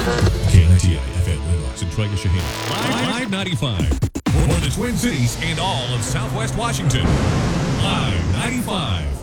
KNTI FM Windows and Trega Shaheen. Live 95 for the Twin Cities and all of Southwest Washington. Live 95.